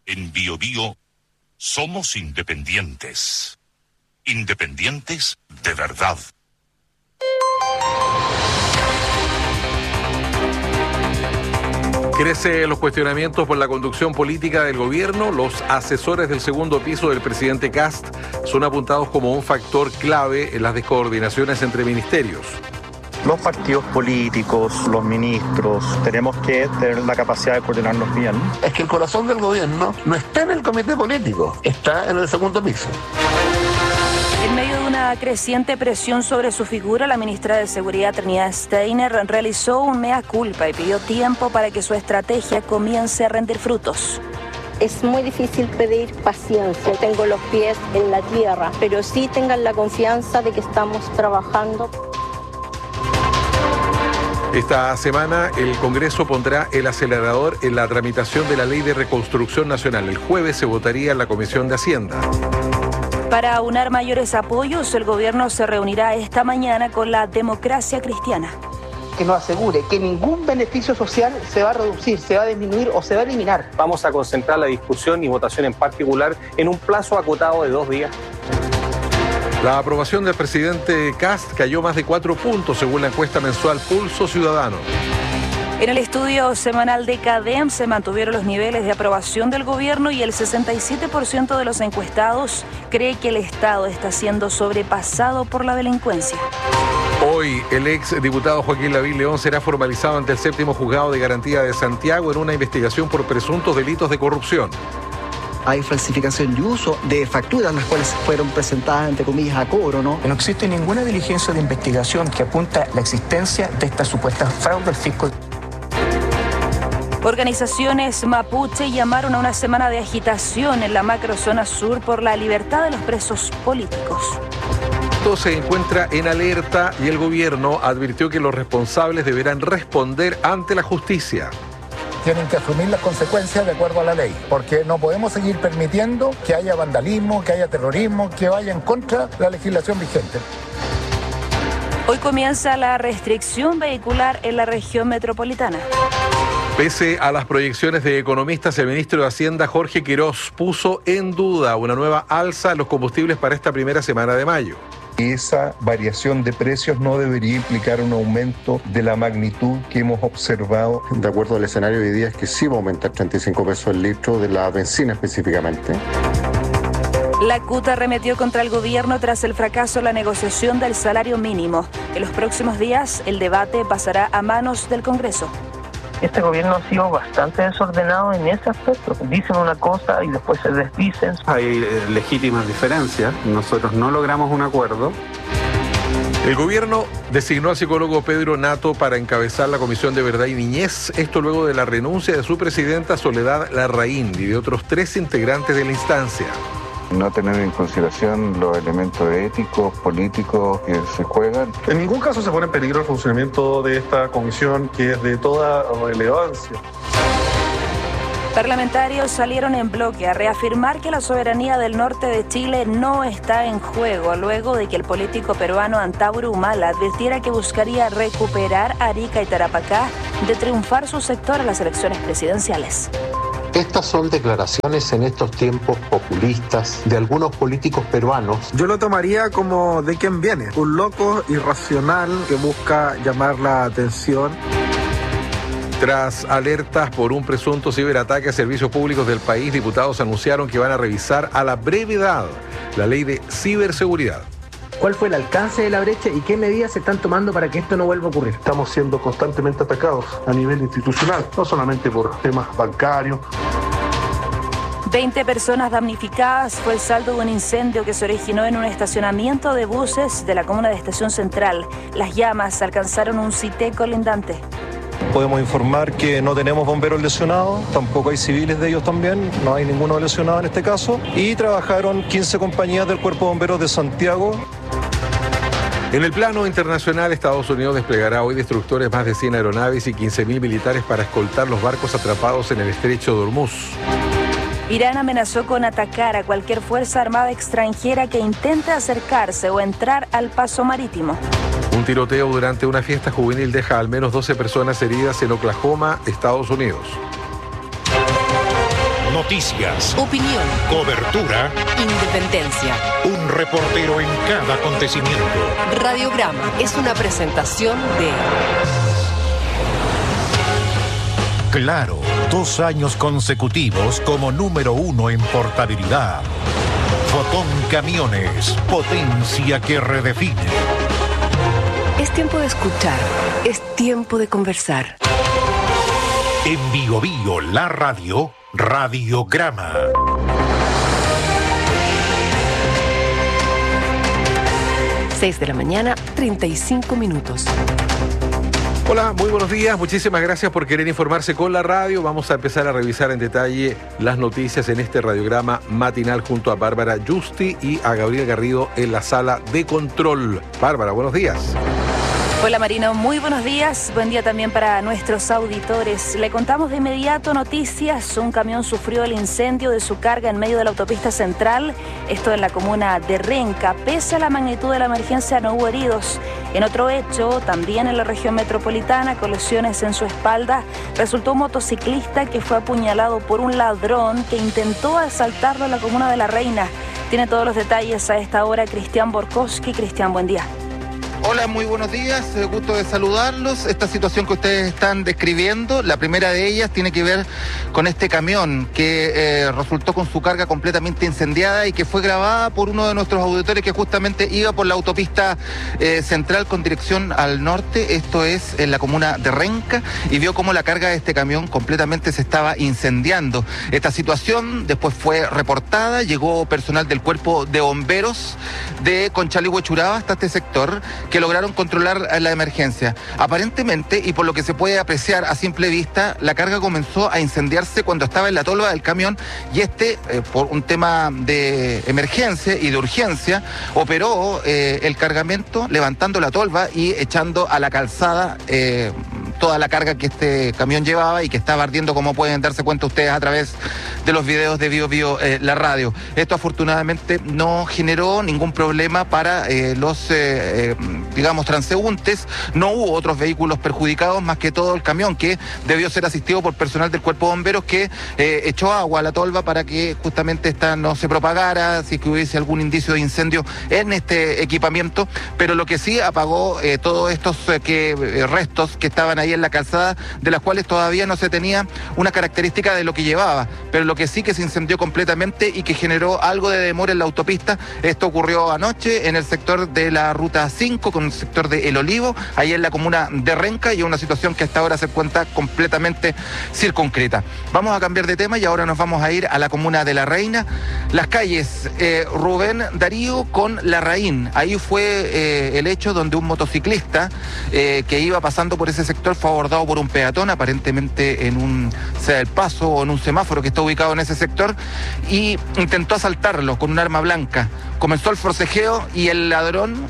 En BioBio somos independientes. Independientes de verdad. Crecen los cuestionamientos por la conducción política del gobierno. Los asesores del segundo piso del presidente Kast son apuntados como un factor clave en las descoordinaciones entre ministerios. Los partidos políticos, los ministros, tenemos que tener la capacidad de coordinarnos bien. Es que el corazón del gobierno no está en el comité político, está en el segundo piso. En medio de una creciente presión sobre su figura, la ministra de Seguridad, Trinidad Steiner, realizó un mea culpa y pidió tiempo para que su estrategia comience a rendir frutos. Es muy difícil pedir paciencia, tengo los pies en la tierra, pero sí tengan la confianza de que estamos trabajando. Esta semana el Congreso pondrá el acelerador en la tramitación de la Ley de Reconstrucción Nacional. El jueves se votaría en la Comisión de Hacienda. Para aunar mayores apoyos, el gobierno se reunirá esta mañana con la Democracia Cristiana. Que nos asegure que ningún beneficio social se va a reducir, se va a disminuir o se va a eliminar. Vamos a concentrar la discusión y votación en particular en un plazo acotado de 2 días. La aprobación del presidente Kast cayó más de 4 puntos según la encuesta mensual Pulso Ciudadano. En el estudio semanal de CADEM se mantuvieron los niveles de aprobación del gobierno y el 67% de los encuestados cree que el Estado está siendo sobrepasado por la delincuencia. Hoy, el ex diputado Joaquín Lavín León será formalizado ante el 7º Juzgado de Garantía de Santiago en una investigación por presuntos delitos de corrupción. Hay falsificación y uso de facturas, las cuales fueron presentadas, entre comillas, a cobro, ¿no? No existe ninguna diligencia de investigación que apunta a la existencia de esta supuesta fraude al fisco. Organizaciones mapuche llamaron a una semana de agitación en la macrozona sur por la libertad de los presos políticos. Todo se encuentra en alerta y el gobierno advirtió que los responsables deberán responder ante la justicia. Tienen que asumir las consecuencias de acuerdo a la ley, porque no podemos seguir permitiendo que haya vandalismo, que haya terrorismo, que vaya en contra de la legislación vigente. Hoy comienza la restricción vehicular en la región metropolitana. Pese a las proyecciones de economistas, el ministro de Hacienda, Jorge Quirós, puso en duda una nueva alza en los combustibles para esta primera semana de mayo. Esa variación de precios no debería implicar un aumento de la magnitud que hemos observado. De acuerdo al escenario de hoy día es que sí va a aumentar 35 pesos el litro de la benzina específicamente. La CUT arremetió contra el gobierno tras el fracaso en la negociación del salario mínimo. En los próximos días el debate pasará a manos del Congreso. Este gobierno ha sido bastante desordenado en ese aspecto. Dicen una cosa y después se desdicen. Hay legítimas diferencias. Nosotros no logramos un acuerdo. El gobierno designó al psicólogo Pedro Nato para encabezar la Comisión de Verdad y Niñez. Esto luego de la renuncia de su presidenta Soledad Larraín y de otros 3 integrantes de la instancia. No tener en consideración los elementos éticos, políticos que se juegan. En ningún caso se pone en peligro el funcionamiento de esta comisión, que es de toda relevancia. Parlamentarios salieron en bloque a reafirmar que la soberanía del norte de Chile no está en juego, luego de que el político peruano Antauro Humala advirtiera que buscaría recuperar Arica y Tarapacá de triunfar su sector en las elecciones presidenciales. Estas son declaraciones en estos tiempos populistas de algunos políticos peruanos. Yo lo tomaría como de quién viene, un loco irracional que busca llamar la atención. Tras alertas por un presunto ciberataque a servicios públicos del país, diputados anunciaron que van a revisar a la brevedad la ley de ciberseguridad. ¿Cuál fue el alcance de la brecha y qué medidas se están tomando para que esto no vuelva a ocurrir? Estamos siendo constantemente atacados a nivel institucional, no solamente por temas bancarios. 20 personas damnificadas fue el saldo de un incendio que se originó en un estacionamiento de buses de la comuna de Estación Central. Las llamas alcanzaron un sitio colindante. Podemos informar que no tenemos bomberos lesionados, tampoco hay civiles de ellos también, no hay ninguno lesionado en este caso. Y trabajaron 15 compañías del Cuerpo de Bomberos de Santiago. En el plano internacional, Estados Unidos desplegará hoy destructores, más de 100 aeronaves y 15.000 militares para escoltar los barcos atrapados en el estrecho de Hormuz. Irán amenazó con atacar a cualquier fuerza armada extranjera que intente acercarse o entrar al paso marítimo. Un tiroteo durante una fiesta juvenil deja al menos 12 personas heridas en Oklahoma, Estados Unidos. Noticias. Opinión. Cobertura. Independencia. Un reportero en cada acontecimiento. Radiograma es una presentación de... Claro, 2 años consecutivos como número 1 en portabilidad. Fotón Camiones, potencia que redefine. Es tiempo de escuchar, es tiempo de conversar. En Bio Bio, la radio, Radiograma. Seis de la mañana, 35 minutos. Hola, muy buenos días. Muchísimas gracias por querer informarse con la radio. Vamos a empezar a revisar en detalle las noticias en este radiograma matinal junto a Bárbara Justi y a Gabriel Garrido en la sala de control. Bárbara, buenos días. Hola Marino, muy buenos días. Buen día también para nuestros auditores. Le contamos de inmediato noticias. Un camión sufrió el incendio de su carga en medio de la autopista central. Esto en la comuna de Renca. Pese a la magnitud de la emergencia no hubo heridos. En otro hecho, también en la región metropolitana, con lesiones en su espalda, resultó un motociclista que fue apuñalado por un ladrón que intentó asaltarlo en la comuna de La Reina. Tiene todos los detalles a esta hora Cristian Borkowski. Cristian, buen día. Hola, muy buenos días, gusto de saludarlos. Esta situación que ustedes están describiendo, la primera de ellas tiene que ver con este camión que resultó con su carga completamente incendiada y que fue grabada por uno de nuestros auditores que justamente iba por la autopista central con dirección al norte, esto es en la comuna de Renca, y vio cómo la carga de este camión completamente se estaba incendiando. Esta situación después fue reportada, llegó personal del cuerpo de bomberos de Conchalí-Huechuraba hasta este sector, que lograron controlar la emergencia. Aparentemente, y por lo que se puede apreciar a simple vista, la carga comenzó a incendiarse cuando estaba en la tolva del camión y por un tema de emergencia y de urgencia, operó el cargamento levantando la tolva y echando a la calzada toda la carga que este camión llevaba y que estaba ardiendo, como pueden darse cuenta ustedes a través de los videos de Bio Bio, la radio. Esto afortunadamente no generó ningún problema para los transeúntes. No hubo otros vehículos perjudicados, más que todo el camión, que debió ser asistido por personal del cuerpo de bomberos que echó agua a la tolva para que justamente esta no se propagara, si es que hubiese algún indicio de incendio en este equipamiento, pero lo que sí apagó todos estos restos que estaban ahí en la calzada, de las cuales todavía no se tenía una característica de lo que llevaba, pero lo que sí que se incendió completamente y que generó algo de demora en la autopista. Esto ocurrió anoche en el sector de la ruta 5, con el sector de El Olivo, ahí en la comuna de Renca, y una situación que hasta ahora se cuenta completamente circunscrita. Vamos a cambiar de tema y ahora nos vamos a ir a la comuna de La Reina. Las calles Rubén Darío con Larraín. Ahí fue el hecho donde un motociclista que iba pasando por ese sector fue abordado por un peatón, aparentemente en un sea el paso o en un semáforo que está ubicado en ese sector, y intentó asaltarlo con un arma blanca. Comenzó el forcejeo y el ladrón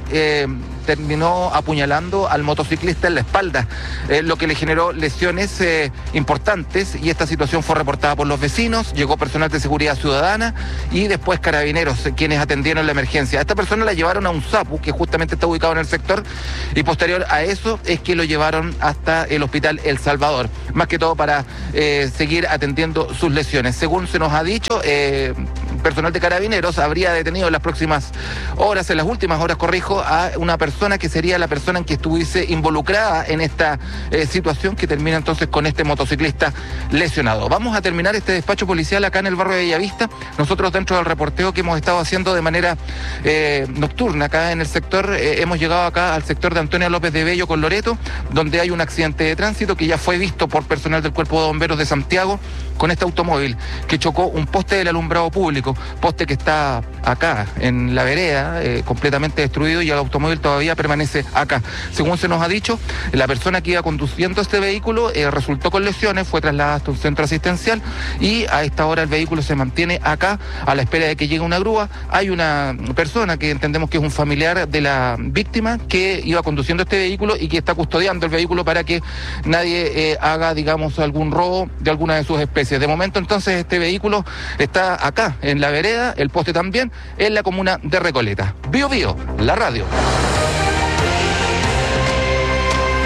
terminó apuñalando al motociclista en la espalda, lo que le generó lesiones importantes, y esta situación fue reportada por los vecinos. Llegó personal de seguridad ciudadana y después carabineros, quienes atendieron la emergencia. A esta persona la llevaron a un SAPU, que justamente está ubicado en el sector, y posterior a eso es que lo llevaron hasta el hospital El Salvador, más que todo para seguir atendiendo sus lesiones. Según se nos ha dicho, personal de carabineros habría detenido en las próximas horas, en las últimas horas, corrijo, a una persona que sería la persona en que estuviese involucrada en esta situación, que termina entonces con este motociclista lesionado. Vamos a terminar este despacho policial acá en el barrio de Bellavista. Nosotros, dentro del reporteo que hemos estado haciendo de manera nocturna acá en el sector, hemos llegado acá al sector de Antonio López de Bello con Loreto, donde hay un accidente de tránsito que ya fue visto por personal del Cuerpo de Bomberos de Santiago, con este automóvil que chocó un poste del alumbrado público, poste que está acá en la vereda, completamente destruido, y el automóvil todavía permanece acá. Según se nos ha dicho, la persona que iba conduciendo este vehículo resultó con lesiones, fue trasladada hasta un centro asistencial, y a esta hora el vehículo se mantiene acá a la espera de que llegue una grúa. Hay una persona que entendemos que es un familiar de la víctima que iba conduciendo este vehículo y que está custodiando el vehículo para que nadie haga, digamos, algún robo de alguna de sus especies. De momento, entonces, este vehículo está acá en la vereda, el poste también, en la comuna de Recoleta. Bio Bio, la radio.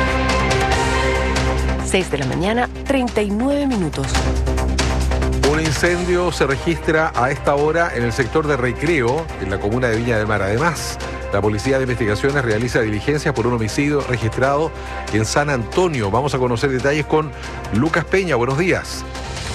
6 de la mañana, 39 minutos. Un incendio se registra a esta hora en el sector de Recreo, en la comuna de Viña del Mar. Además, la Policía de Investigaciones realiza diligencias por un homicidio registrado en San Antonio. Vamos a conocer detalles con Lucas Peña. Buenos días.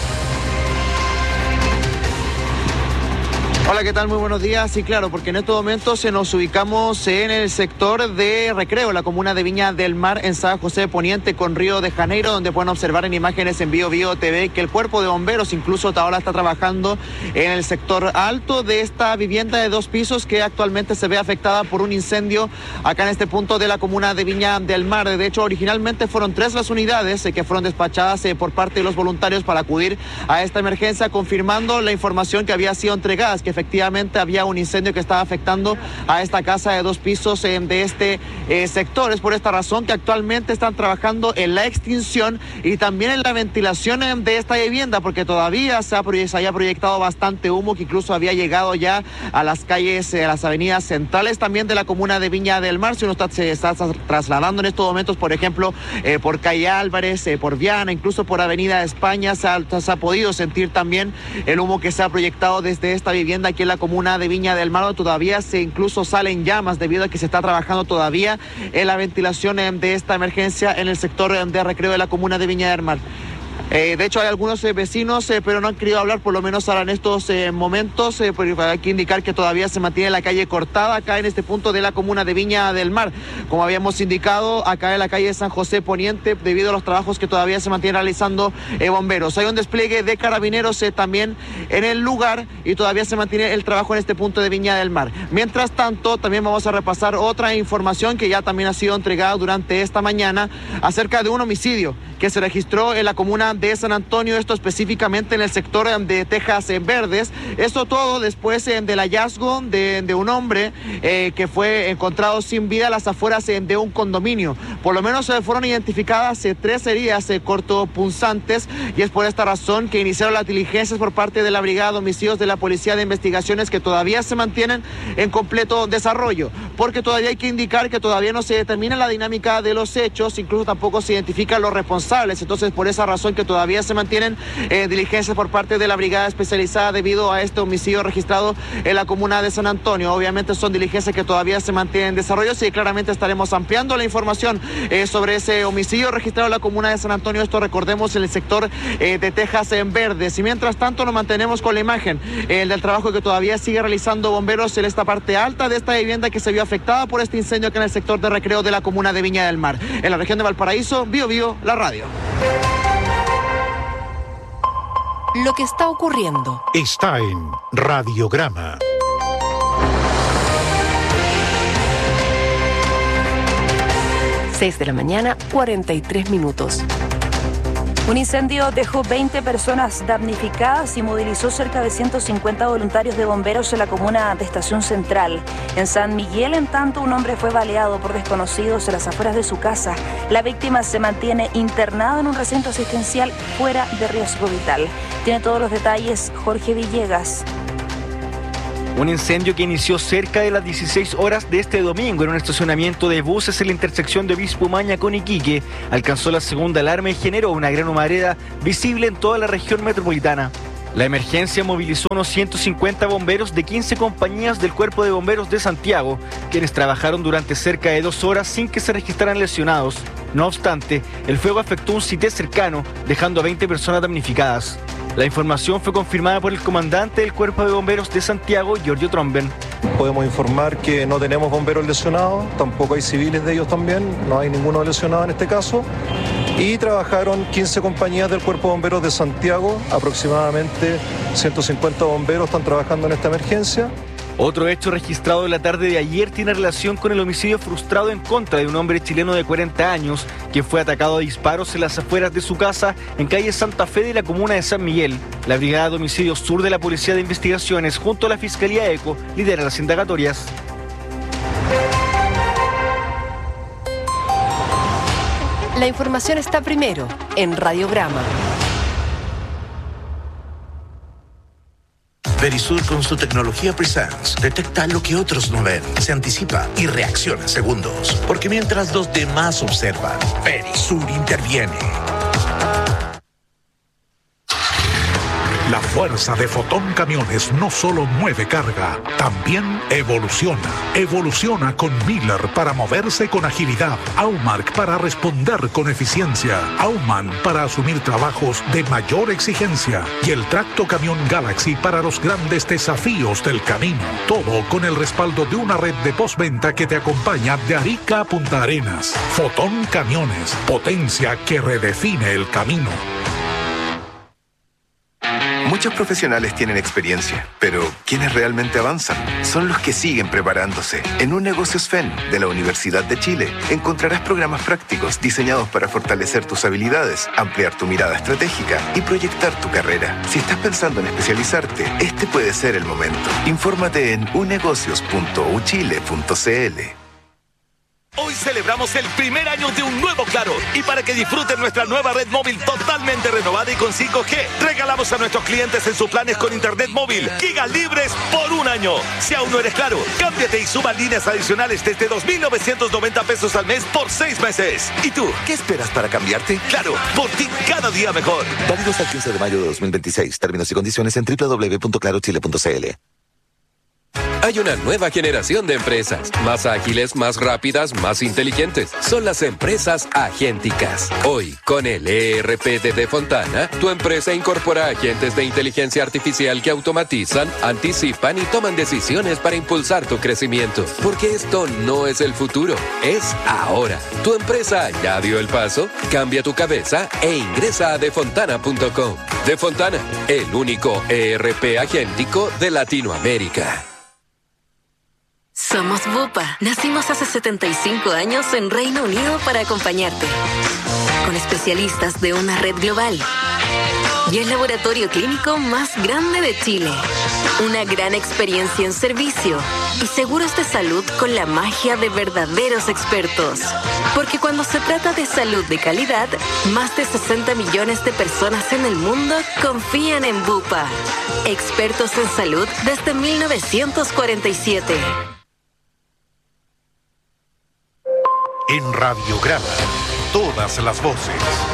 Hola, ¿qué tal? Muy buenos días. Sí, claro, porque en estos momentos nos ubicamos en el sector de Recreo, la comuna de Viña del Mar, en San José de Poniente, con Río de Janeiro, donde pueden observar en imágenes en Bio TV que el cuerpo de bomberos incluso ahora está trabajando en el sector alto de esta vivienda de 2 pisos que actualmente se ve afectada por un incendio acá en este punto de la comuna de Viña del Mar. De hecho, originalmente fueron 3 las unidades que fueron despachadas por parte de los voluntarios para acudir a esta emergencia, confirmando la información que había sido entregada, que efectivamente había un incendio que estaba afectando a esta casa de 2 pisos de este sector. Es por esta razón que actualmente están trabajando en la extinción y también en la ventilación de esta vivienda, porque todavía se había proyectado bastante humo que incluso había llegado ya a las calles, a las avenidas centrales también de la comuna de Viña del Mar. Si uno se está trasladando en estos momentos, por ejemplo, por calle Álvarez, por Viana, incluso por Avenida España, se ha podido sentir también el humo que se ha proyectado desde esta vivienda aquí en la comuna de Viña del Mar. Todavía incluso salen llamas debido a que se está trabajando todavía en la ventilación de esta emergencia en el sector de Recreo de la comuna de Viña del Mar. De hecho, hay algunos vecinos, pero no han querido hablar, por lo menos ahora en estos momentos. Hay que indicar que todavía se mantiene la calle cortada acá en este punto de la comuna de Viña del Mar. Como habíamos indicado, acá en la calle San José Poniente, debido a los trabajos que todavía se mantienen realizando bomberos. Hay un despliegue de carabineros también en el lugar y todavía se mantiene el trabajo en este punto de Viña del Mar. Mientras tanto, también vamos a repasar otra información que ya también ha sido entregada durante esta mañana acerca de un homicidio que se registró en la comuna de San Antonio, esto específicamente en el sector de Tejas Verdes. Esto todo después del hallazgo de un hombre que fue encontrado sin vida a las afueras de un condominio. Por lo menos fueron identificadas 3 heridas cortopunzantes y es por esta razón que iniciaron las diligencias por parte de la Brigada de Homicidios de la Policía de Investigaciones, que todavía se mantienen en completo desarrollo, porque todavía hay que indicar que todavía no se determina la dinámica de los hechos, incluso tampoco se identifican los responsables. Entonces, por esa razón que todavía se mantienen diligencias por parte de la brigada especializada debido a este homicidio registrado en la comuna de San Antonio. Obviamente son diligencias que todavía se mantienen en desarrollo y claramente estaremos ampliando la información sobre ese homicidio registrado en la comuna de San Antonio. Esto, recordemos, en el sector de Tejas Verdes. Y mientras tanto nos mantenemos con la imagen del trabajo que todavía sigue realizando bomberos en esta parte alta de esta vivienda que se vio afectada por este incendio acá en el sector de Recreo de la comuna de Viña del Mar. En la región de Valparaíso, Bio, la radio. Lo que está ocurriendo está en Radiograma. Seis de la mañana, 43 minutos. Un incendio dejó 20 personas damnificadas y movilizó cerca de 150 voluntarios de bomberos en la comuna de Estación Central. En San Miguel, en tanto, un hombre fue baleado por desconocidos en las afueras de su casa. La víctima se mantiene internada en un recinto asistencial fuera de riesgo vital. Tiene todos los detalles Jorge Villegas. Un incendio que inició cerca de las 16 horas de este domingo en un estacionamiento de buses en la intersección de Obispo Maña con Iquique alcanzó la segunda alarma y generó una gran humareda visible en toda la región metropolitana. La emergencia movilizó unos 150 bomberos de 15 compañías del Cuerpo de Bomberos de Santiago, quienes trabajaron durante cerca de 2 horas sin que se registraran lesionados. No obstante, el fuego afectó un sitio cercano, dejando a 20 personas damnificadas. La información fue confirmada por el comandante del Cuerpo de Bomberos de Santiago, Giorgio Tromben. Podemos informar que no tenemos bomberos lesionados, tampoco hay civiles de ellos también, no hay ninguno lesionado en este caso. Y trabajaron 15 compañías del Cuerpo de Bomberos de Santiago, aproximadamente 150 bomberos están trabajando en esta emergencia. Otro hecho registrado en la tarde de ayer tiene relación con el homicidio frustrado en contra de un hombre chileno de 40 años, que fue atacado a disparos en las afueras de su casa en calle Santa Fe de la comuna de San Miguel. La Brigada de Homicidios Sur de la Policía de Investigaciones, junto a la Fiscalía ECO, lidera las indagatorias. La información está primero en Radiograma. Verisur, con su tecnología Presence, detecta lo que otros no ven, se anticipa y reacciona en segundos. Porque mientras los demás observan, Verisur interviene. La fuerza de Fotón Camiones no solo mueve carga, también evoluciona. Evoluciona con Miller para moverse con agilidad, Aumark para responder con eficiencia, Aumann para asumir trabajos de mayor exigencia y el Tracto Camión Galaxy para los grandes desafíos del camino. Todo con el respaldo de una red de postventa que te acompaña de Arica a Punta Arenas. Fotón Camiones, potencia que redefine el camino. Muchos profesionales tienen experiencia, pero quienes realmente avanzan son los que siguen preparándose. En Un Negocios FEN de la Universidad de Chile encontrarás programas prácticos diseñados para fortalecer tus habilidades, ampliar tu mirada estratégica y proyectar tu carrera. Si estás pensando en especializarte, este puede ser el momento. Infórmate en unegocios.uchile.cl. Hoy celebramos el primer año de un nuevo Claro y para que disfruten nuestra nueva red móvil totalmente renovada y con 5G, regalamos a nuestros clientes en sus planes con internet móvil gigas libres por un año. Si aún no eres Claro, cámbiate y suma líneas adicionales desde 2.990 pesos al mes por 6 meses. ¿Y tú, qué esperas para cambiarte? Claro, por ti cada día mejor. Válido hasta el 15 de mayo de 2026. Términos y condiciones en www.clarochile.cl. Hay una nueva generación de empresas, más ágiles, más rápidas, más inteligentes. Son las empresas agénticas. Hoy, con el ERP de Fontana, tu empresa incorpora agentes de inteligencia artificial que automatizan, anticipan y toman decisiones para impulsar tu crecimiento. Porque esto no es el futuro, es ahora. ¿Tu empresa ya dio el paso? Cambia tu cabeza e ingresa a defontana.com. Defontana, el único ERP agéntico de Latinoamérica. Somos Bupa. Nacimos hace 75 años en Reino Unido para acompañarte. Con especialistas de una red global. Y el laboratorio clínico más grande de Chile. Una gran experiencia en servicio. Y seguros de salud con la magia de verdaderos expertos. Porque cuando se trata de salud de calidad, más de 60 millones de personas en el mundo confían en Bupa. Expertos en salud desde 1947. En Radiograma, todas las voces.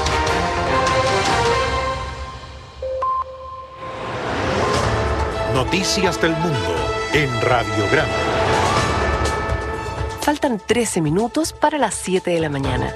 Noticias del mundo en Radiograma. Faltan 13 minutos para las 7 de la mañana.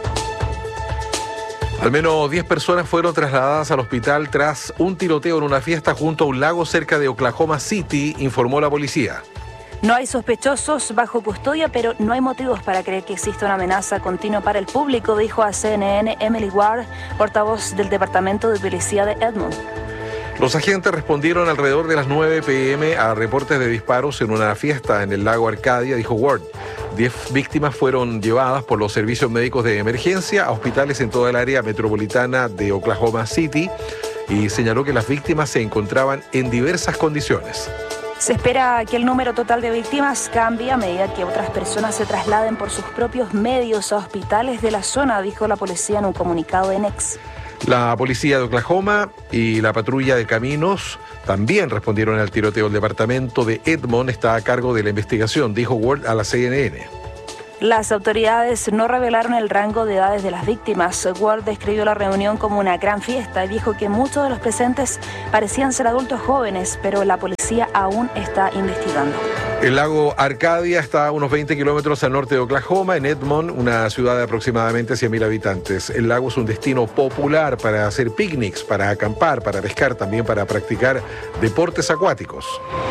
Al menos 10 personas fueron trasladadas al hospital tras un tiroteo en una fiesta junto a un lago cerca de Oklahoma City, informó la policía. No hay sospechosos bajo custodia, pero no hay motivos para creer que exista una amenaza continua para el público, dijo a CNN Emily Ward, portavoz del Departamento de Policía de Edmond. Los agentes respondieron alrededor de las 9 p.m. a reportes de disparos en una fiesta en el lago Arcadia, dijo Ward. 10 víctimas fueron llevadas por los servicios médicos de emergencia a hospitales en toda el área metropolitana de Oklahoma City y señaló que las víctimas se encontraban en diversas condiciones. Se espera que el número total de víctimas cambie a medida que otras personas se trasladen por sus propios medios a hospitales de la zona, dijo la policía en un comunicado en X. La policía de Oklahoma y la patrulla de caminos también respondieron al tiroteo. El departamento de Edmond está a cargo de la investigación, dijo Ward a la CNN. Las autoridades no revelaron el rango de edades de las víctimas. Ward describió la reunión como una gran fiesta y dijo que muchos de los presentes parecían ser adultos jóvenes, pero la policía aún está investigando. El lago Arcadia está a unos 20 kilómetros al norte de Oklahoma, en Edmond, una ciudad de aproximadamente 100.000 habitantes. El lago es un destino popular para hacer picnics, para acampar, para pescar, también para practicar deportes acuáticos.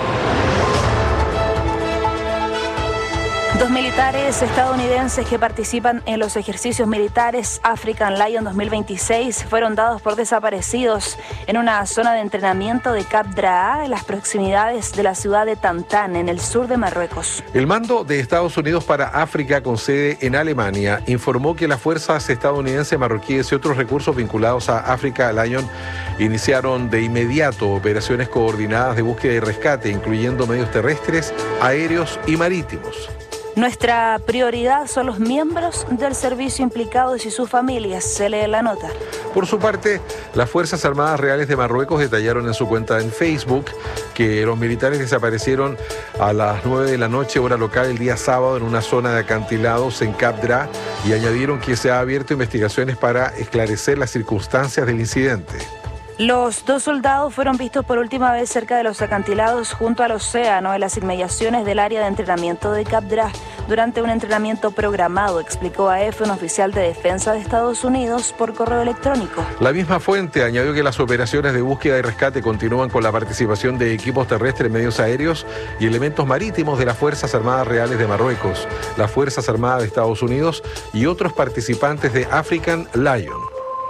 2 militares estadounidenses que participan en los ejercicios militares African Lion 2026 fueron dados por desaparecidos en una zona de entrenamiento de Cap Draa en las proximidades de la ciudad de Tantan, en el sur de Marruecos. El mando de Estados Unidos para África, con sede en Alemania, informó que las fuerzas estadounidenses, marroquíes y otros recursos vinculados a Africa Lion iniciaron de inmediato operaciones coordinadas de búsqueda y rescate, incluyendo medios terrestres, aéreos y marítimos. Nuestra prioridad son los miembros del servicio implicados y sus familias, se lee la nota. Por su parte, las Fuerzas Armadas Reales de Marruecos detallaron en su cuenta en Facebook que los militares desaparecieron a las 9 de la noche, hora local, el día sábado en una zona de acantilados en Cap Draa y añadieron que se ha abierto investigaciones para esclarecer las circunstancias del incidente. Los 2 soldados fueron vistos por última vez cerca de los acantilados junto al océano en las inmediaciones del área de entrenamiento de Cap Dra durante un entrenamiento programado, explicó a EFE un oficial de defensa de Estados Unidos por correo electrónico. La misma fuente añadió que las operaciones de búsqueda y rescate continúan con la participación de equipos terrestres, medios aéreos y elementos marítimos de las Fuerzas Armadas Reales de Marruecos, las Fuerzas Armadas de Estados Unidos y otros participantes de African Lion.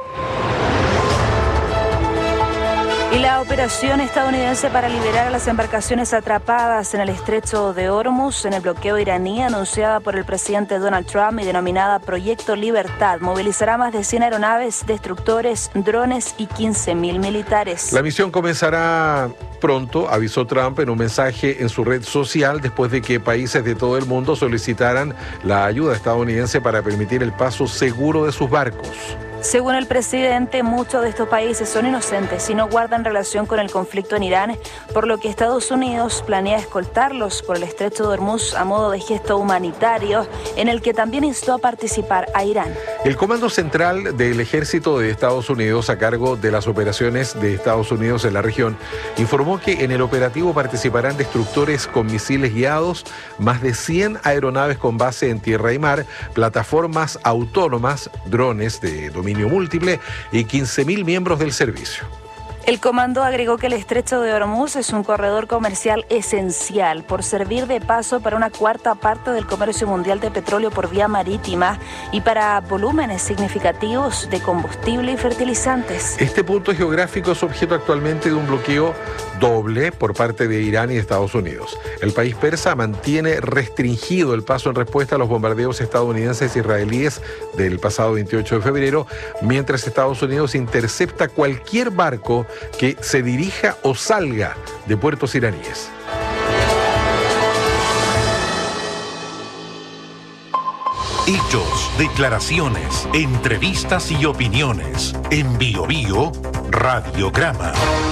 Y la operación estadounidense para liberar a las embarcaciones atrapadas en el estrecho de Hormuz en el bloqueo iraní, anunciada por el presidente Donald Trump y denominada Proyecto Libertad, movilizará más de 100 aeronaves, destructores, drones y 15.000 militares. La misión comenzará pronto, avisó Trump en un mensaje en su red social, después de que países de todo el mundo solicitaran la ayuda estadounidense para permitir el paso seguro de sus barcos. Según el presidente, muchos de estos países son inocentes y no guardan relación con el conflicto en Irán, por lo que Estados Unidos planea escoltarlos por el estrecho de Hormuz a modo de gesto humanitario, en el que también instó a participar a Irán. El Comando Central del Ejército de Estados Unidos, a cargo de las operaciones de Estados Unidos en la región, informó que en el operativo participarán destructores con misiles guiados, más de 100 aeronaves con base en tierra y mar, plataformas autónomas, drones de dominio múltiple y 15.000 miembros del servicio. El comando agregó que el estrecho de Hormuz es un corredor comercial esencial por servir de paso para una cuarta parte del comercio mundial de petróleo por vía marítima y para volúmenes significativos de combustible y fertilizantes. Este punto geográfico es objeto actualmente de un bloqueo doble por parte de Irán y de Estados Unidos. El país persa mantiene restringido el paso en respuesta a los bombardeos estadounidenses e israelíes del pasado 28 de febrero, mientras Estados Unidos intercepta cualquier barco que se dirija o salga de puertos iraníes. Hechos, declaraciones, entrevistas y opiniones. En Bio Bio, Radiograma.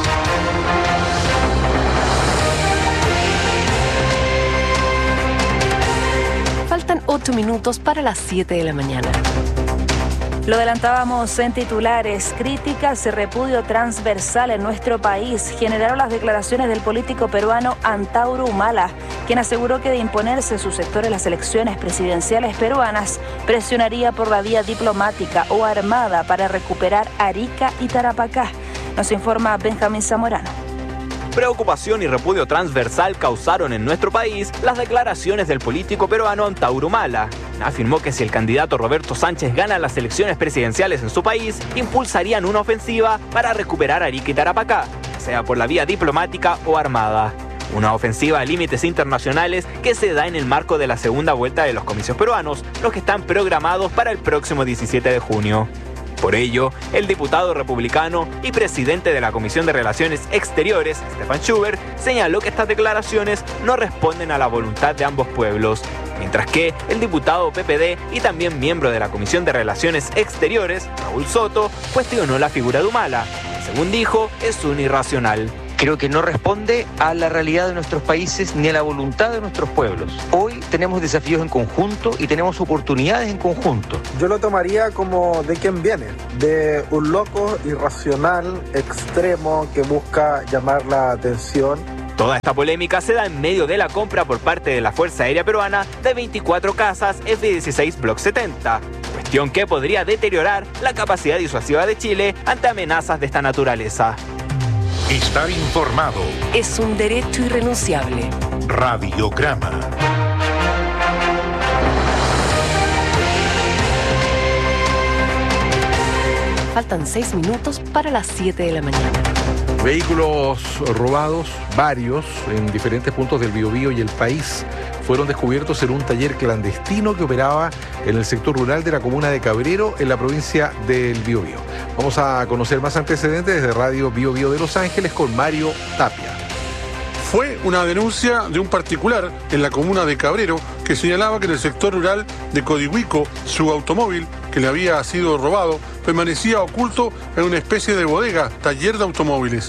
Faltan 8 minutos para las 7 de la mañana. Lo adelantábamos en titulares. Críticas y repudio transversal en nuestro país generaron las declaraciones del político peruano Antauro Humala, quien aseguró que de imponerse su sector en las elecciones presidenciales peruanas, presionaría por la vía diplomática o armada para recuperar Arica y Tarapacá. Nos informa Benjamín Zamorano. Preocupación y repudio transversal causaron en nuestro país las declaraciones del político peruano Antauro Humala. Afirmó que si el candidato Roberto Sánchez gana las elecciones presidenciales en su país, impulsarían una ofensiva para recuperar Arica y Tarapacá, sea por la vía diplomática o armada. Una ofensiva a límites internacionales que se da en el marco de la segunda vuelta de los comicios peruanos, los que están programados para el próximo 17 de junio. Por ello, el diputado republicano y presidente de la Comisión de Relaciones Exteriores, Stefan Schubert, señaló que estas declaraciones no responden a la voluntad de ambos pueblos, mientras que el diputado PPD y también miembro de la Comisión de Relaciones Exteriores, Raúl Soto, cuestionó la figura de Humala, que según dijo es un irracional. Creo que no responde a la realidad de nuestros países ni a la voluntad de nuestros pueblos. Hoy tenemos desafíos en conjunto y tenemos oportunidades en conjunto. Yo lo tomaría como de quién viene, de un loco irracional, extremo, que busca llamar la atención. Toda esta polémica se da en medio de la compra por parte de la Fuerza Aérea Peruana de 24 cazas F-16 Block 70, cuestión que podría deteriorar la capacidad disuasiva de Chile ante amenazas de esta naturaleza. Estar informado es un derecho irrenunciable. Radiograma. Faltan 6 minutos para las 7 de la mañana. Vehículos robados, varios, en diferentes puntos del Biobío y el país, fueron descubiertos en un taller clandestino que operaba en el sector rural de la comuna de Cabrero, en la provincia del Biobío. Vamos a conocer más antecedentes desde Radio Biobío de Los Ángeles con Mario Tapia. Fue una denuncia de un particular en la comuna de Cabrero que señalaba que en el sector rural de Codihuico su automóvil, que le había sido robado, permanecía oculto en una especie de bodega, taller de automóviles.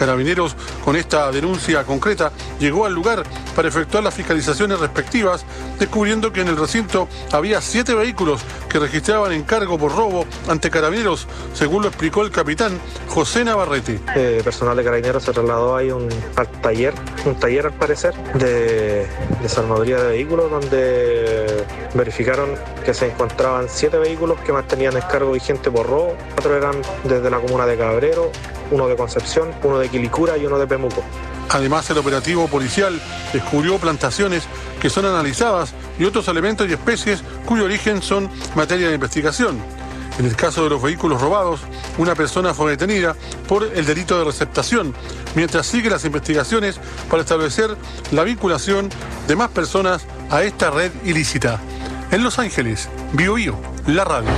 Carabineros, con esta denuncia concreta, llegó al lugar para efectuar las fiscalizaciones respectivas descubriendo que en el recinto había 7 vehículos que registraban encargo por robo ante Carabineros, según lo explicó el capitán José Navarrete. Personal de Carabineros se trasladó ahí un taller al parecer, de desarmaduría de vehículos, donde verificaron que se encontraban 7 vehículos que mantenían encargo vigente por robo. 4 eran desde la comuna de Cabrero, 1 de Concepción, 1 de Quilicura y 1 de Pemuco. Además, el operativo policial descubrió plantaciones que son analizadas y otros elementos y especies cuyo origen son materia de investigación. En el caso de los vehículos robados, una persona fue detenida por el delito de receptación, mientras sigue las investigaciones para establecer la vinculación de más personas a esta red ilícita. En Los Ángeles, Bio Bio, la radio.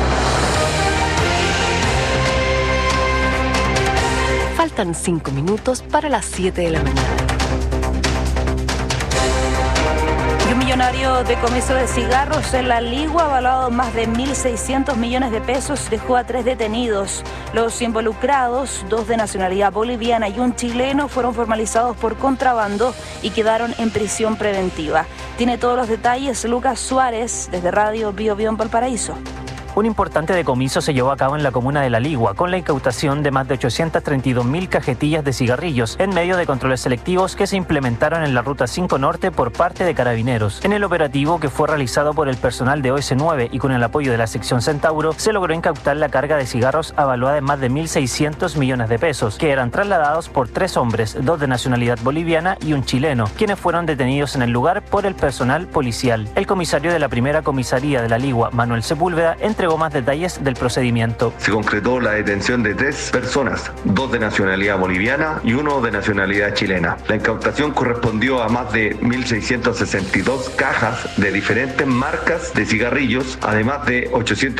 Faltan 5 minutos para las 7 de la mañana. Y un millonario decomiso de cigarros en La Ligua, avalado más de 1.600 millones de pesos, dejó a 3 detenidos. Los involucrados, 2 de nacionalidad boliviana y un chileno, fueron formalizados por contrabando y quedaron en prisión preventiva. Tiene todos los detalles Lucas Suárez, desde Radio Bio Bio en Valparaíso. Un importante decomiso se llevó a cabo en la comuna de La Ligua, con la incautación de más de 832.000 cajetillas de cigarrillos, en medio de controles selectivos que se implementaron en la Ruta 5 Norte por parte de Carabineros. En el operativo, que fue realizado por el personal de OS9 y con el apoyo de la sección Centauro, se logró incautar la carga de cigarros avaluada en más de 1.600 millones de pesos, que eran trasladados por 3 hombres, 2 de nacionalidad boliviana y un chileno, quienes fueron detenidos en el lugar por el personal policial. El comisario de la primera comisaría de La Ligua, Manuel Sepúlveda, entregó más detalles del procedimiento. Se concretó la detención de 3 personas, 2 de nacionalidad boliviana y 1 de nacionalidad chilena. La incautación correspondió a más de 1.662 cajas de diferentes marcas de cigarrillos, además de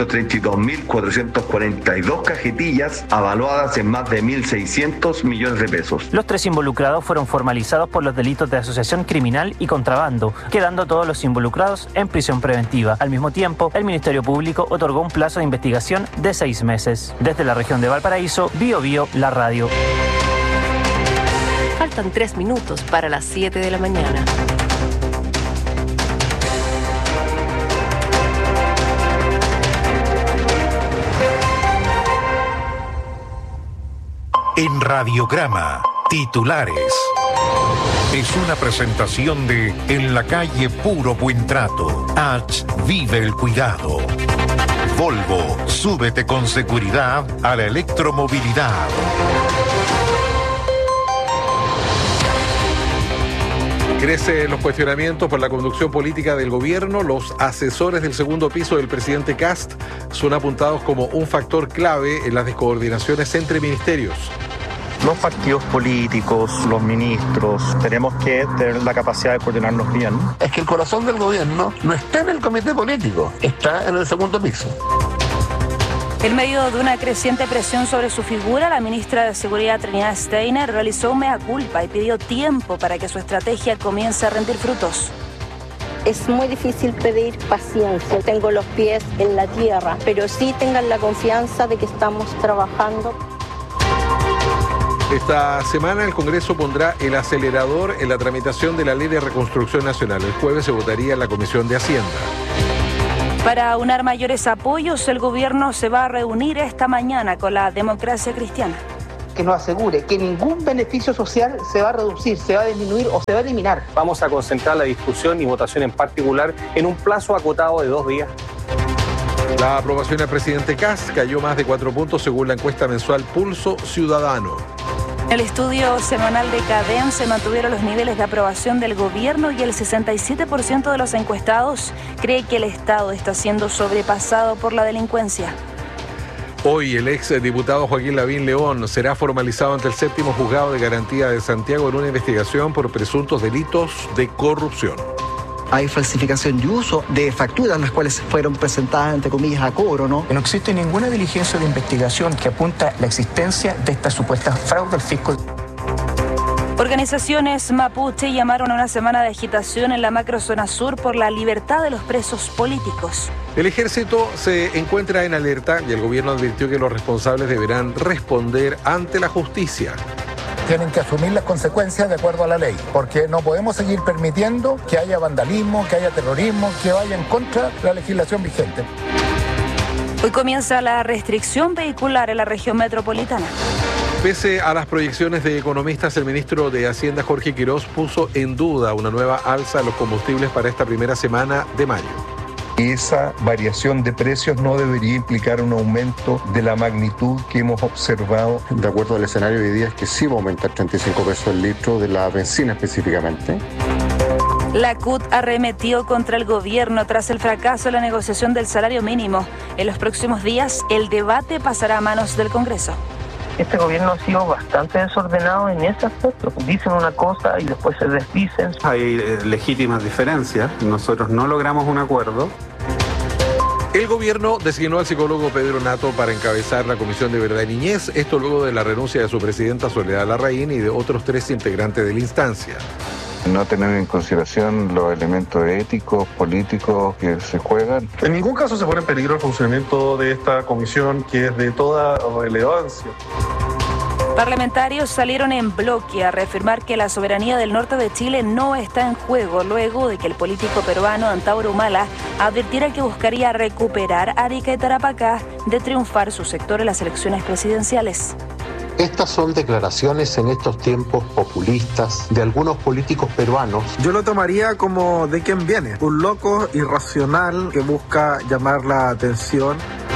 832.442 cajetillas avaluadas en más de 1.600 millones de pesos. Los 3 involucrados fueron formalizados por los delitos de asociación criminal y contrabando, quedando todos los involucrados en prisión preventiva. Al mismo tiempo, el Ministerio Público otorgó un plazo de investigación de 6 meses. Desde la región de Valparaíso, Bio Bio, la radio. Faltan 3 minutos para las 7 de la mañana. En Radiograma, titulares. Es una presentación de En la calle Puro Buen Trato. H. Vive el cuidado. Volvo, súbete con seguridad a la electromovilidad. Crecen los cuestionamientos por la conducción política del gobierno. Los asesores del segundo piso del presidente Kast son apuntados como un factor clave en las descoordinaciones entre ministerios. Los partidos políticos, los ministros, tenemos que tener la capacidad de coordinarnos bien. Es que el corazón del gobierno no está en el comité político, está en el segundo piso. En medio de una creciente presión sobre su figura, la ministra de Seguridad, Trinidad Steiner, realizó un mea culpa y pidió tiempo para que su estrategia comience a rendir frutos. Es muy difícil pedir paciencia, tengo los pies en la tierra, pero sí tengan la confianza de que estamos trabajando. Esta semana el Congreso pondrá el acelerador en la tramitación de la Ley de Reconstrucción Nacional. El jueves se votaría en la Comisión de Hacienda. Para aunar mayores apoyos, el gobierno se va a reunir esta mañana con la Democracia Cristiana. Que nos asegure que ningún beneficio social se va a reducir, se va a disminuir o se va a eliminar. Vamos a concentrar la discusión y votación en particular en un plazo acotado de 2 días. La aprobación al presidente Kast cayó más de 4 puntos según la encuesta mensual Pulso Ciudadano. En el estudio semanal de CADEM se mantuvieron los niveles de aprobación del gobierno y el 67% de los encuestados cree que el Estado está siendo sobrepasado por la delincuencia. Hoy el ex diputado Joaquín Lavín León será formalizado ante el 7º Juzgado de Garantía de Santiago en una investigación por presuntos delitos de corrupción. Hay falsificación y uso de facturas, las cuales fueron presentadas, entre comillas, a cobro, ¿no? No existe ninguna diligencia de investigación que apunta a la existencia de esta supuesta fraude al fisco. Organizaciones mapuche llamaron a una semana de agitación en la macrozona sur por la libertad de los presos políticos. El ejército se encuentra en alerta y el gobierno advirtió que los responsables deberán responder ante la justicia. tienen que asumir las consecuencias de acuerdo a la ley, porque no podemos seguir permitiendo que haya vandalismo, que haya terrorismo, que vaya en contra de la legislación vigente. Hoy comienza la restricción vehicular en la región metropolitana. Pese a las proyecciones de economistas, el ministro de Hacienda, Jorge Quirós, puso en duda una nueva alza de los combustibles para esta primera semana de mayo. Esa variación de precios no debería implicar un aumento de la magnitud que hemos observado. De acuerdo al escenario de hoy día es que sí va a aumentar 35 pesos el litro de la benzina específicamente. La CUT arremetió contra el gobierno tras el fracaso de la negociación del salario mínimo. En los próximos días, el debate pasará a manos del Congreso. Este gobierno ha sido bastante desordenado en ese aspecto. Dicen una cosa y después se desdicen. Hay legítimas diferencias. Nosotros no logramos un acuerdo. El gobierno designó al psicólogo Pedro Nato para encabezar la Comisión de Verdad y Niñez, esto luego de la renuncia de su presidenta Soledad Larraín y de otros 3 integrantes de la instancia. No tener en consideración los elementos éticos, políticos que se juegan. En ningún caso se pone en peligro el funcionamiento de esta comisión, que es de toda relevancia. Parlamentarios salieron en bloque a reafirmar que la soberanía del norte de Chile no está en juego, luego de que el político peruano Antauro Humala advirtiera que buscaría recuperar Arica y Tarapacá de triunfar su sector en las elecciones presidenciales. Estas son declaraciones en estos tiempos populistas de algunos políticos peruanos. Yo lo tomaría como de quién viene, un loco irracional que busca llamar la atención.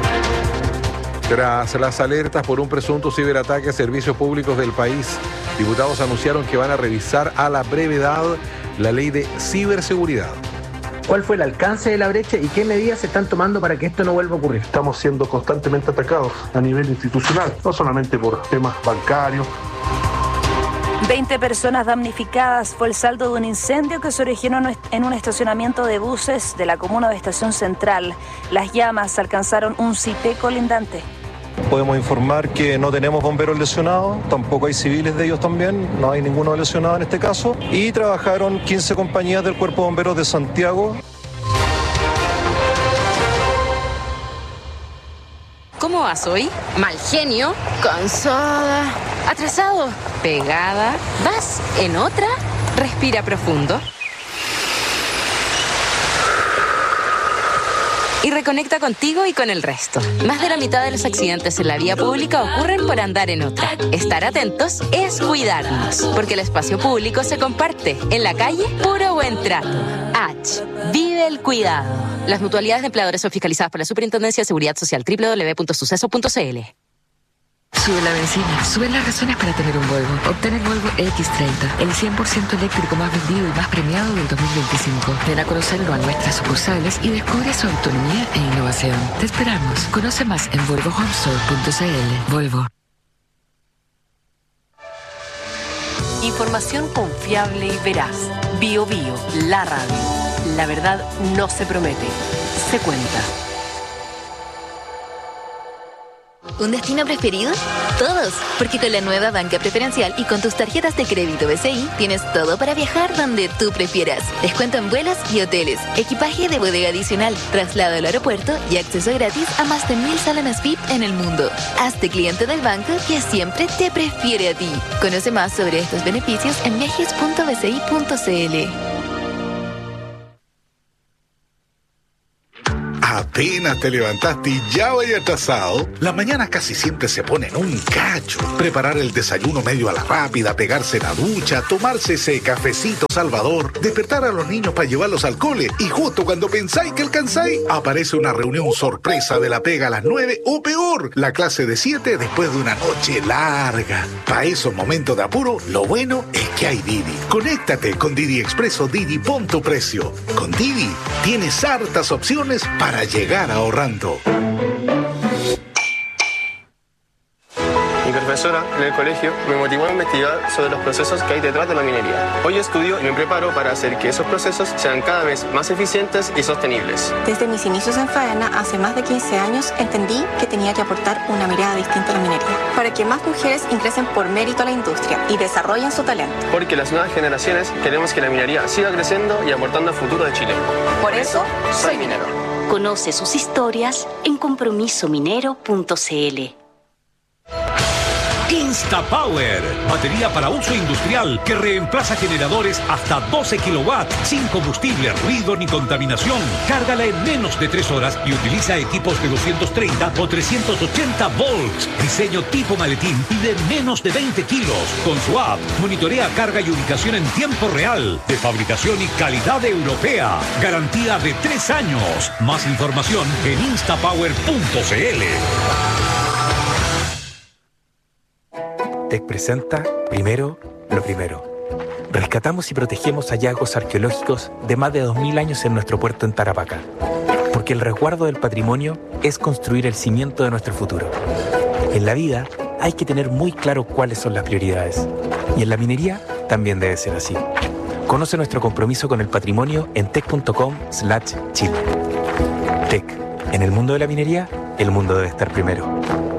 Tras las alertas por un presunto ciberataque a servicios públicos del país, diputados anunciaron que van a revisar a la brevedad la ley de ciberseguridad. ¿Cuál fue el alcance de la brecha y qué medidas se están tomando para que esto no vuelva a ocurrir? Estamos siendo constantemente atacados a nivel institucional, no solamente por temas bancarios. 20 personas damnificadas fue el saldo de un incendio que se originó en un estacionamiento de buses de la comuna de Estación Central. Las llamas alcanzaron un sitio colindante. Podemos informar que no tenemos bomberos lesionados, tampoco hay civiles de ellos también, no hay ninguno lesionado en este caso. Y trabajaron 15 compañías del Cuerpo de Bomberos de Santiago. ¿Cómo vas hoy? Mal genio, cansada, atrasado, pegada. ¿Vas en otra? Respira profundo. Y reconecta contigo y con el resto. Más de la mitad de los accidentes en la vía pública ocurren por andar en otra. Estar atentos es cuidarnos, porque el espacio público se comparte. En la calle, puro buen trato. H. Vive el cuidado. Las mutualidades de empleadores son fiscalizadas por la Superintendencia de Seguridad Social, www.suceso.cl. Sube la benzina, suben las razones para tener un Volvo. Obtén el Volvo X30, el 100% eléctrico más vendido y más premiado del 2025. Ven a conocerlo a nuestras sucursales y descubre su autonomía e innovación. Te esperamos. Conoce más en volvohomestore.cl. Volvo. Información confiable y veraz. Bio Bio, la radio. La verdad no se promete, se cuenta. ¿Un destino preferido? Todos, porque con la nueva banca preferencial y con tus tarjetas de crédito BCI tienes todo para viajar donde tú prefieras. Descuento en vuelos y hoteles, equipaje de bodega adicional, traslado al aeropuerto y acceso gratis a más de 1000 salones VIP en el mundo. Hazte cliente del banco que siempre te prefiere a ti. Conoce más sobre estos beneficios en viajes.bci.cl. Apenas te levantaste y ya vaya atrasado. Las mañanas casi siempre se ponen un cacho. Preparar el desayuno medio a la rápida, pegarse la ducha, tomarse ese cafecito salvador, despertar a los niños para llevarlos al cole y justo cuando pensáis que alcanzáis, aparece una reunión sorpresa de la pega a las 9 o peor, la clase de 7 después de una noche larga. Para esos momentos de apuro, lo bueno es que hay Didi. Conéctate con Didi Expreso Didi, pon tu precio. Con Didi tienes hartas opciones para llegar ahorrando. Mi profesora en el colegio me motivó a investigar sobre los procesos que hay detrás de la minería. Hoy estudio y me preparo para hacer que esos procesos sean cada vez más eficientes y sostenibles. Desde mis inicios en faena, hace más de 15 años, entendí que tenía que aportar una mirada distinta a la minería, para que más mujeres ingresen por mérito a la industria y desarrollen su talento. Porque las nuevas generaciones queremos que la minería siga creciendo y aportando al futuro de Chile. Por eso, soy minero. Conoce sus historias en compromisominero.cl. Instapower, batería para uso industrial que reemplaza generadores hasta 12 kilowatts sin combustible, ruido ni contaminación. Cárgala en menos de 3 horas y utiliza equipos de 230 o 380 volts. Diseño tipo maletín y de menos de 20 kilos. Con su app, monitorea carga y ubicación en tiempo real. De fabricación y calidad europea. Garantía de 3 años. Más información en instapower.cl. TEC presenta Primero lo Primero. Rescatamos y protegemos hallazgos arqueológicos de más de 2000 años en nuestro puerto en Tarapacá. Porque el resguardo del patrimonio es construir el cimiento de nuestro futuro. En la vida hay que tener muy claro cuáles son las prioridades. Y en la minería también debe ser así. Conoce nuestro compromiso con el patrimonio en tec.com/Chile. TEC. En el mundo de la minería, el mundo debe estar primero.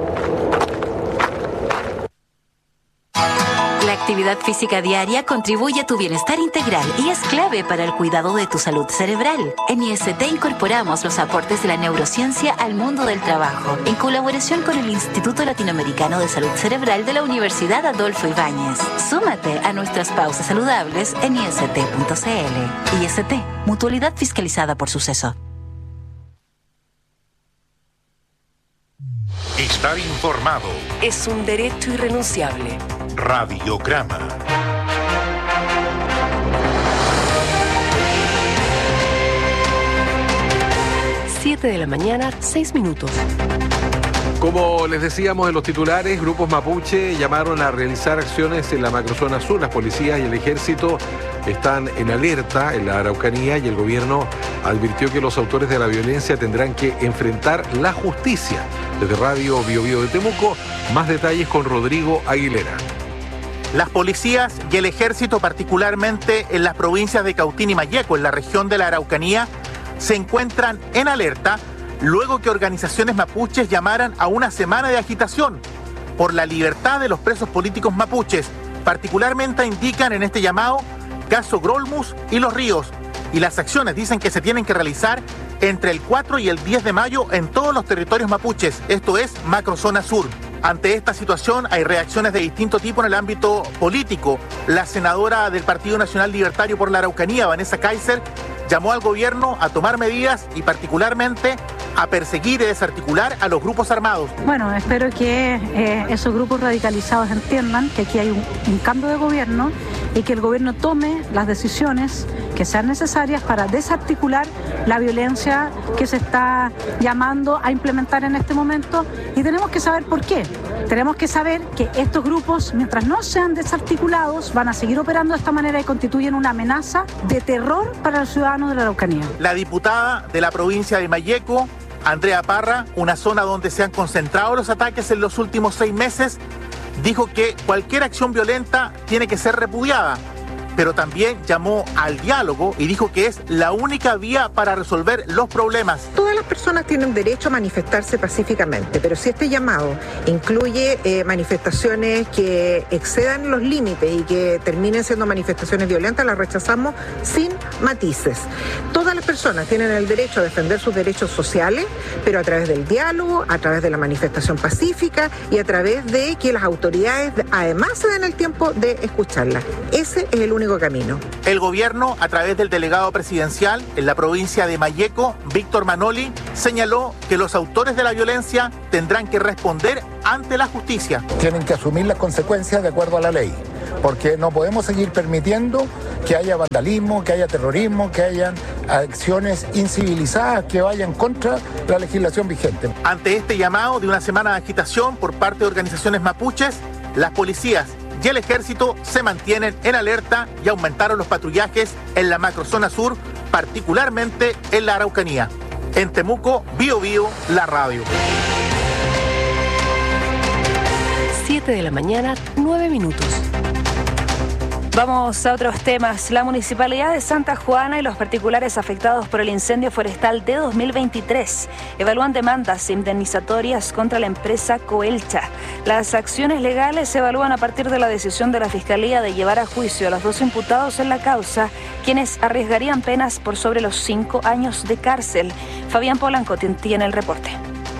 La actividad física diaria contribuye a tu bienestar integral y es clave para el cuidado de tu salud cerebral. En IST incorporamos los aportes de la neurociencia al mundo del trabajo, en colaboración con el Instituto Latinoamericano de Salud Cerebral de la Universidad Adolfo Ibáñez. Súmate a nuestras pausas saludables en ist.cl. IST, mutualidad fiscalizada por Suceso. Estar informado es un derecho irrenunciable. Radiograma. Siete de la mañana, 6 minutos. Como les decíamos en los titulares, grupos mapuche llamaron a realizar acciones en la macrozona sur. Las policías y el ejército están en alerta en la Araucanía y el gobierno advirtió que los autores de la violencia tendrán que enfrentar la justicia. Desde Radio Bio Bio de Temuco, más detalles con Rodrigo Aguilera. Las policías y el ejército, particularmente en las provincias de Cautín y Malleco, en la región de la Araucanía, se encuentran en alerta luego que organizaciones mapuches llamaran a una semana de agitación por la libertad de los presos políticos mapuches. Particularmente indican en este llamado Caso Grolmus y Los Ríos. Y las acciones dicen que se tienen que realizar entre el 4 y el 10 de mayo en todos los territorios mapuches, esto es Macrozona Sur. Ante esta situación hay reacciones de distinto tipo en el ámbito político. La senadora del Partido Nacional Libertario por la Araucanía, Vanessa Kaiser, llamó al gobierno a tomar medidas y particularmente a perseguir y desarticular a los grupos armados. Bueno, espero que esos grupos radicalizados entiendan que aquí hay un cambio de gobierno y que el gobierno tome las decisiones que sean necesarias para desarticular la violencia que se está llamando a implementar en este momento, y tenemos que saber por qué. Tenemos que saber que estos grupos, mientras no sean desarticulados, van a seguir operando de esta manera y constituyen una amenaza de terror para los ciudadanos de la Araucanía. La diputada de la provincia de Malleco, Andrea Parra, una zona donde se han concentrado los ataques en los últimos 6 meses, dijo que cualquier acción violenta tiene que ser repudiada, pero también llamó al diálogo y dijo que es la única vía para resolver los problemas. Todas las personas tienen derecho a manifestarse pacíficamente, pero si este llamado incluye manifestaciones que excedan los límites y que terminen siendo manifestaciones violentas, las rechazamos sin matices. Todas las personas tienen el derecho a defender sus derechos sociales, pero a través del diálogo, a través de la manifestación pacífica y a través de que las autoridades además se den el tiempo de escucharlas. Ese es el único camino. El gobierno, a través del delegado presidencial en la provincia de Malleco, Víctor Manoli, señaló que los autores de la violencia tendrán que responder ante la justicia. Tienen que asumir las consecuencias de acuerdo a la ley, porque no podemos seguir permitiendo que haya vandalismo, que haya terrorismo, que hayan acciones incivilizadas que vayan contra la legislación vigente. Ante este llamado de una semana de agitación por parte de organizaciones mapuches, las policías y el ejército se mantienen en alerta y aumentaron los patrullajes en la macrozona sur, particularmente en la Araucanía. En Temuco, Bio Bio, la radio. 7 de la mañana, 9 minutos. Vamos a otros temas. La Municipalidad de Santa Juana y los particulares afectados por el incendio forestal de 2023 evalúan demandas indemnizatorias contra la empresa Coelcha. Las acciones legales se evalúan a partir de la decisión de la Fiscalía de llevar a juicio a los 2 imputados en la causa, quienes arriesgarían penas por sobre los 5 años de cárcel. Fabián Polanco tiene el reporte.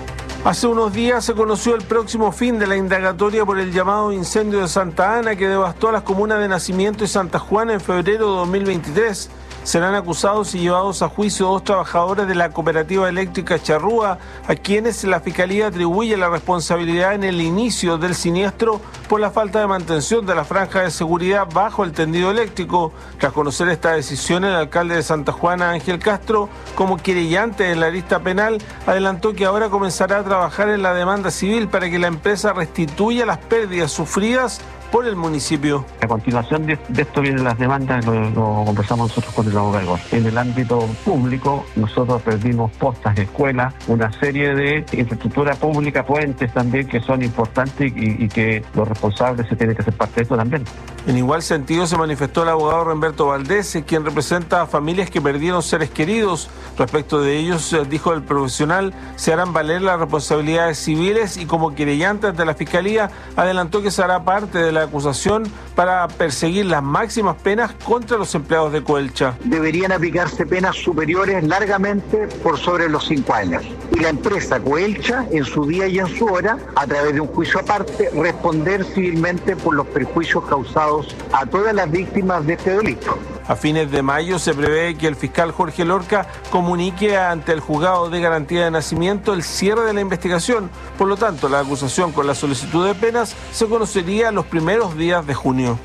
Hace unos días se conoció el próximo fin de la indagatoria por el llamado incendio de Santa Ana que devastó a las comunas de Nacimiento y Santa Juana en febrero de 2023. Serán acusados y llevados a juicio 2 trabajadores de la cooperativa eléctrica Charrúa, a quienes la Fiscalía atribuye la responsabilidad en el inicio del siniestro por la falta de mantención de la franja de seguridad bajo el tendido eléctrico. Tras conocer esta decisión, el alcalde de Santa Juana, Ángel Castro, como querellante en la lista penal, adelantó que ahora comenzará a trabajar en la demanda civil para que la empresa restituya las pérdidas sufridas por el municipio. A continuación de esto vienen las demandas, lo conversamos nosotros con el abogado. En el ámbito público, nosotros perdimos postas de escuelas, una serie de infraestructura pública, puentes también, que son importantes y que los responsables se tienen que hacer parte de esto también. En igual sentido se manifestó el abogado Remberto Valdés, quien representa a familias que perdieron seres queridos. Respecto de ellos, dijo el profesional, se harán valer las responsabilidades civiles y como querellante ante la Fiscalía, adelantó que se hará parte de la acusación para perseguir las máximas penas contra los empleados de Coelcha. Deberían aplicarse penas superiores largamente por sobre los 5 años. Y la empresa Coelcha, en su día y en su hora, a través de un juicio aparte, responder civilmente por los perjuicios causados a todas las víctimas de este delito. A fines de mayo se prevé que el fiscal Jorge Lorca comunique ante el Juzgado de Garantía de Nacimiento el cierre de la investigación. Por lo tanto, la acusación con la solicitud de penas se conocería los primeros días de junio.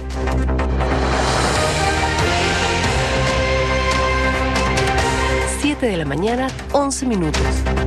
De la mañana, 11 minutos.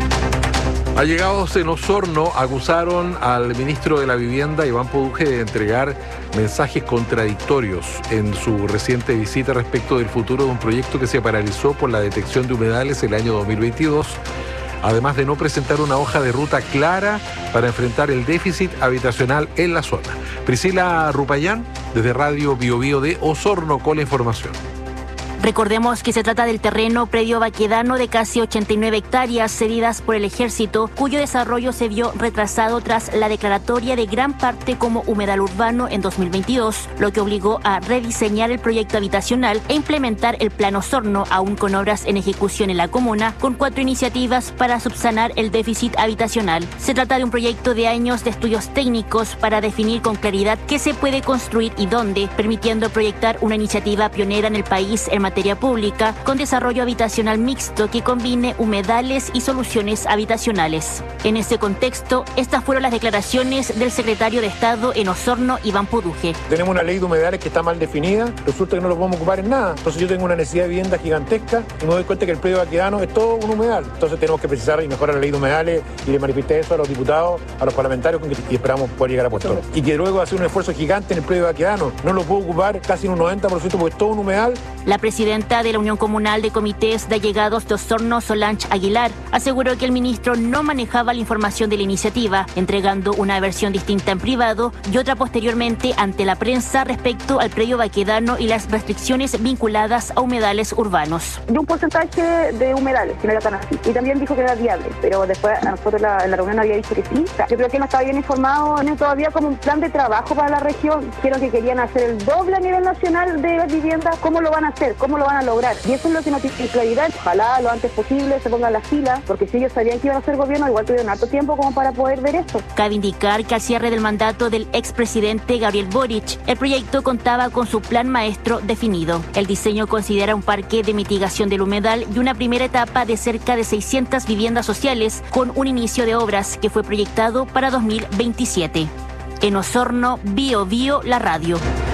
Allegados en Osorno acusaron al ministro de la Vivienda, Iván Poduje, de entregar mensajes contradictorios en su reciente visita respecto del futuro de un proyecto que se paralizó por la detección de humedales el año 2022, además de no presentar una hoja de ruta clara para enfrentar el déficit habitacional en la zona. Priscila Rupayán, desde Radio Biobío de Osorno, con la información. Recordemos que se trata del terreno predio Baquedano de casi 89 hectáreas cedidas por el Ejército, cuyo desarrollo se vio retrasado tras la declaratoria de gran parte como humedal urbano en 2022, lo que obligó a rediseñar el proyecto habitacional e implementar el Plan Osorno, aún con obras en ejecución en la comuna, con 4 iniciativas para subsanar el déficit habitacional. Se trata de un proyecto de años de estudios técnicos para definir con claridad qué se puede construir y dónde, permitiendo proyectar una iniciativa pionera en el país en materia pública con desarrollo habitacional mixto que combine humedales y soluciones habitacionales. En ese contexto, estas fueron las declaraciones del secretario de Estado en Osorno, Iván Poduje. Tenemos una ley de humedales que está mal definida, resulta que no lo podemos ocupar en nada. Entonces yo tengo una necesidad de vivienda gigantesca y me doy cuenta que el predio Baquedano es todo un humedal. Entonces tenemos que precisar y mejorar la ley de humedales y le manifesté eso a los diputados, a los parlamentarios y esperamos poder llegar a puestos. Y que luego hacer un esfuerzo gigante en el predio Baquedano. No lo puedo ocupar casi en un 90% porque es todo un humedal. La presidenta de la Unión Comunal de Comités de Allegados de Osorno, Solange Aguilar, aseguró que el ministro no manejaba la información de la iniciativa, entregando una versión distinta en privado y otra posteriormente ante la prensa respecto al predio Baquedano y las restricciones vinculadas a humedales urbanos. De un porcentaje de humedales, que no era tan así. Y también dijo que era viable, pero después a nosotros en la reunión había dicho que sí. Yo creo que no estaba bien informado, no todavía como un plan de trabajo para la región. Dijeron que querían hacer el doble a nivel nacional de viviendas. ¿Cómo lo van a hacer? ¿Cómo lo van a lograr? Y eso es lo que nos tiene claridad. Ojalá lo antes posible se pongan las filas, porque si ellos sabían que iban a hacer gobierno, igual tuvieron harto tiempo como para poder ver esto. Cabe indicar que al cierre del mandato del expresidente Gabriel Boric, el proyecto contaba con su plan maestro definido. El diseño considera un parque de mitigación del humedal y una primera etapa de cerca de 600 viviendas sociales con un inicio de obras que fue proyectado para 2027. En Osorno, Biobío, la radio.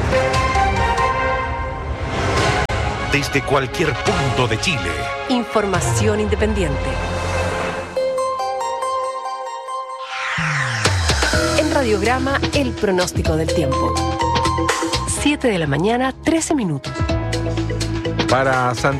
Desde cualquier punto de Chile. Información independiente. En Radiograma, el pronóstico del tiempo. 7 de la mañana, 13 minutos. Para